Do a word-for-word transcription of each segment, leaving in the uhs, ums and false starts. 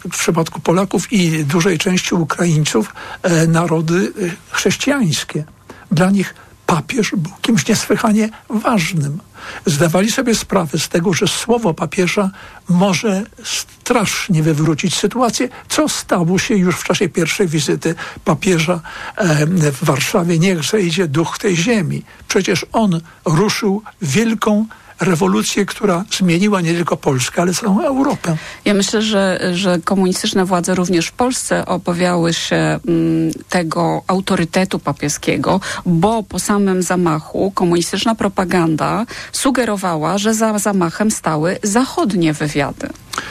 w przypadku Polaków i dużej części Ukraińców, narody chrześcijańskie. Dla nich papież był kimś niesłychanie ważnym. Zdawali sobie sprawę z tego, że słowo papieża może strasznie wywrócić sytuację, co stało się już w czasie pierwszej wizyty papieża w Warszawie. Niech zejdzie duch tej ziemi. Przecież on ruszył wielką rewolucję, która zmieniła nie tylko Polskę, ale całą Europę. Ja myślę, że, że komunistyczne władze również w Polsce obawiały się m, tego autorytetu papieskiego, bo po samym zamachu komunistyczna propaganda sugerowała, że za zamachem stały zachodnie wywiady.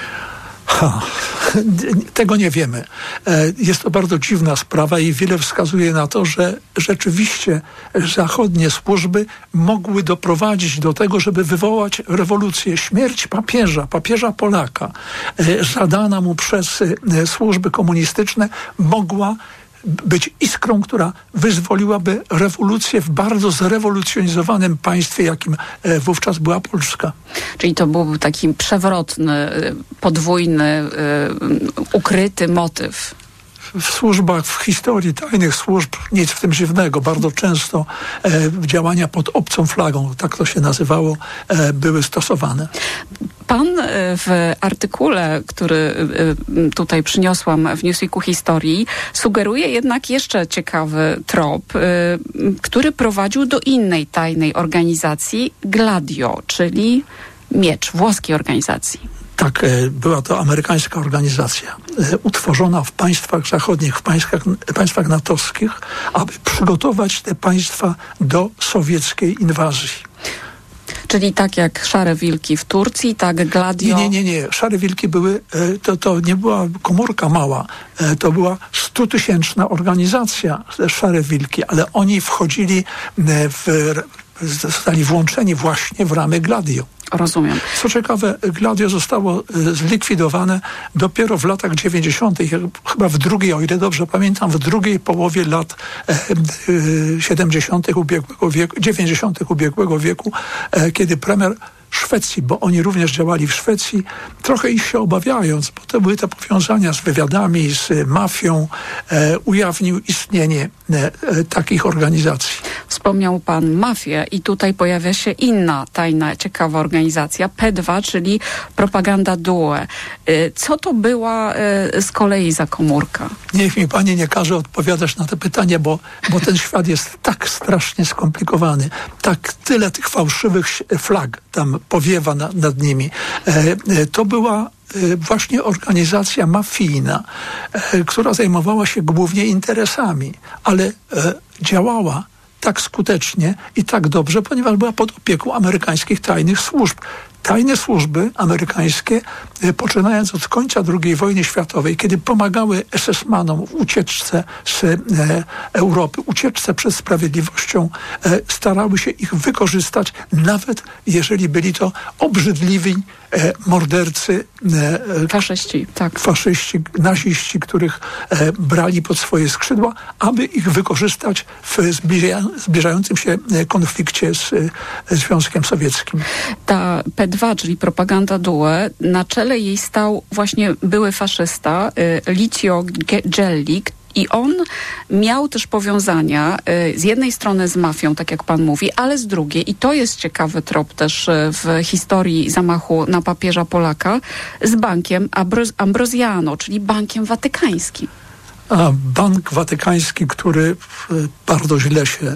Ha, tego nie wiemy. Jest to bardzo dziwna sprawa i wiele wskazuje na to, że rzeczywiście zachodnie służby mogły doprowadzić do tego, żeby wywołać rewolucję. Śmierć papieża, papieża Polaka, zadana mu przez służby komunistyczne, mogła być iskrą, która wyzwoliłaby rewolucję w bardzo zrewolucjonizowanym państwie, jakim wówczas była Polska. Czyli to był taki przewrotny, podwójny, ukryty motyw. W służbach, w historii tajnych służb nic w tym dziwnego. Bardzo często e, działania pod obcą flagą, tak to się nazywało, e, były stosowane. Pan w artykule, który tutaj przyniosłam w Newsweeku Historii, sugeruje jednak jeszcze ciekawy trop, który prowadził do innej tajnej organizacji, Gladio, czyli Miecz, włoskiej organizacji. Tak, była to amerykańska organizacja, utworzona w państwach zachodnich, w państwach, państwach natowskich, aby przygotować te państwa do sowieckiej inwazji. Czyli tak jak Szare Wilki w Turcji, tak Gladio... Nie, nie, nie, nie. Szare Wilki były, to, to nie była komórka mała, to była stutysięczna organizacja, Szare Wilki, ale oni wchodzili w, zostali włączeni właśnie w ramy Gladio. Rozumiem. Co ciekawe, Gladio zostało zlikwidowane dopiero w latach dziewięćdziesiątych, chyba w drugiej, o ile dobrze pamiętam, w drugiej połowie lat siedemdziesiątych ubiegłego wieku, dziewięćdziesiątych ubiegłego wieku, kiedy premier Szwecji, bo oni również działali w Szwecji, trochę ich się obawiając, bo to były te powiązania z wywiadami, z mafią, e, ujawnił istnienie e, takich organizacji. Wspomniał pan mafię i tutaj pojawia się inna tajna, ciekawa organizacja, P dwa, czyli Propaganda Due. E, co to była e, z kolei za komórka? Niech mi pani nie każe odpowiadać na te pytania, bo, bo ten świat jest tak strasznie skomplikowany, tak tyle tych fałszywych flag tam powiewa na, nad nimi. E, e, to była e, właśnie organizacja mafijna, e, która zajmowała się głównie interesami, ale e, działała tak skutecznie i tak dobrze, ponieważ była pod opieką amerykańskich tajnych służb. Tajne służby amerykańskie, poczynając od końca drugiej wojny światowej, kiedy pomagały es es manom w ucieczce z e, Europy, ucieczce przed sprawiedliwością, e, starały się ich wykorzystać, nawet jeżeli byli to obrzydliwi e, mordercy, e, faszyści, tak. faszyści, naziści, których e, brali pod swoje skrzydła, aby ich wykorzystać w zbliża, zbliżającym się konflikcie z e, Związkiem Sowieckim. Ta P dwa, czyli Propaganda Due, na czele jej stał właśnie były faszysta y, Licio Gelli, i on miał też powiązania y, z jednej strony z mafią, tak jak pan mówi, ale z drugiej, i to jest ciekawy trop też y, w historii zamachu na papieża Polaka, z bankiem Ambro- Ambrosiano, czyli bankiem watykańskim. A Bank Watykański, który bardzo źle się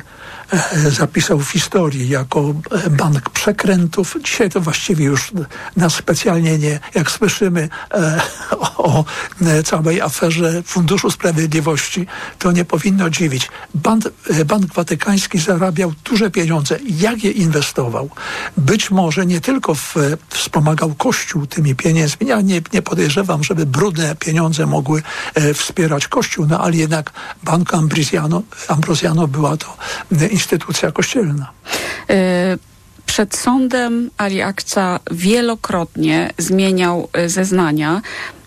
zapisał w historii jako bank przekrętów. Dzisiaj to właściwie już nas specjalnie nie, jak słyszymy e, o, o całej aferze Funduszu Sprawiedliwości, to nie powinno dziwić. Bank, Bank Watykański zarabiał duże pieniądze. Jak je inwestował? Być może nie tylko w, wspomagał Kościół tymi pieniędzmi. Ja nie, nie podejrzewam, żeby brudne pieniądze mogły e, wspierać Kościół, no ale jednak Bank Ambrosiano, Ambrosiano była to instytucja kościelna. Yy, przed sądem Ali Akça wielokrotnie zmieniał zeznania,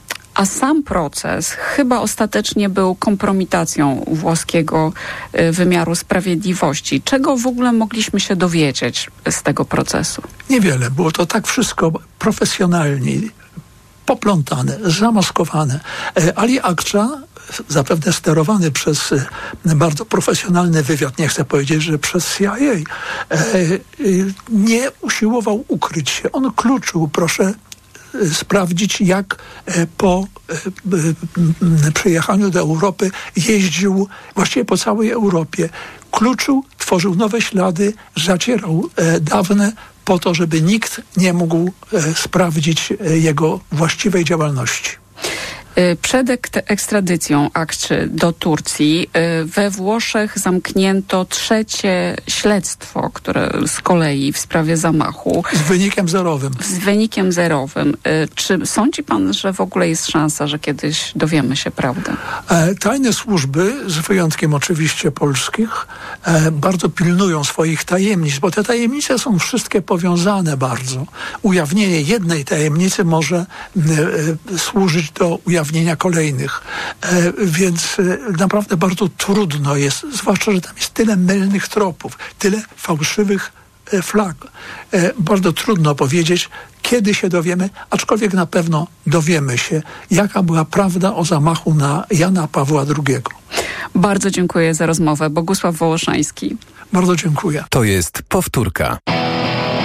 a sam proces chyba ostatecznie był kompromitacją włoskiego wymiaru sprawiedliwości. Czego w ogóle mogliśmy się dowiedzieć z tego procesu? Niewiele. Było to tak wszystko profesjonalnie poplątane, zamaskowane. Ali Akcza, zapewne sterowany przez bardzo profesjonalny wywiad, nie chcę powiedzieć, że przez C I A, nie usiłował ukryć się. On kluczył, proszę sprawdzić, jak po przyjechaniu do Europy jeździł właściwie po całej Europie. Kluczył, tworzył nowe ślady, zacierał dawne po to, żeby nikt nie mógł sprawdzić jego właściwej działalności. Przed ekstradycją Akczy do Turcji we Włoszech zamknięto trzecie śledztwo, które z kolei w sprawie zamachu. Z wynikiem zerowym. Z wynikiem zerowym. Czy sądzi pan, że w ogóle jest szansa, że kiedyś dowiemy się prawdy? Tajne służby, z wyjątkiem oczywiście polskich, bardzo pilnują swoich tajemnic, bo te tajemnice są wszystkie powiązane bardzo. Ujawnienie jednej tajemnicy może służyć do ujawnienia kolejnych. E, więc e, naprawdę bardzo trudno jest, zwłaszcza, że tam jest tyle mylnych tropów, tyle fałszywych e, flag. E, bardzo trudno powiedzieć, kiedy się dowiemy, aczkolwiek na pewno dowiemy się, jaka była prawda o zamachu na Jana Pawła drugiego. Bardzo dziękuję za rozmowę. Bogusław Wołoszański. Bardzo dziękuję. To jest Powtórka.